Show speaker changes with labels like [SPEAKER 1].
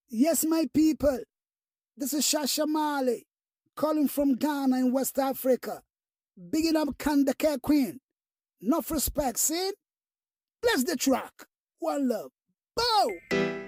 [SPEAKER 1] Yes, my people, this is Shasha Mali, calling from Ghana in West Africa. Bigging up Kandake Queen. Enough respect, see? Bless the track. One love. Bow!